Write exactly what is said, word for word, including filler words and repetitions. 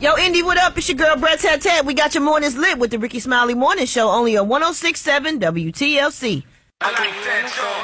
Yo, Indy, what up? It's your girl, Brett Tat Tat. We got your mornings lit with the Ricky Smiley Morning Show, only on one oh six point seven W T L C. I like that,